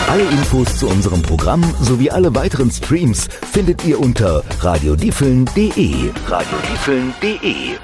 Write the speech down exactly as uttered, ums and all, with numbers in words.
Alle Infos zu unserem Programm sowie alle weiteren Streams findet ihr unter radiodiefeln punkt de. radiodiefeln punkt de.